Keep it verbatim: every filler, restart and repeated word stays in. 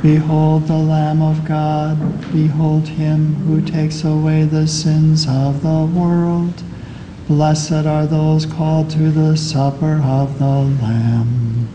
Behold the Lamb of God. Behold him who takes away the sins of the world. Blessed are those called to the supper of the Lamb.